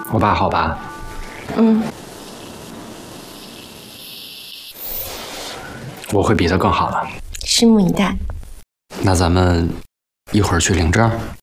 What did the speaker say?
我爸好吧？ 嗯， 我会比他更好的。 拭目以待。 那咱们一会儿去领证。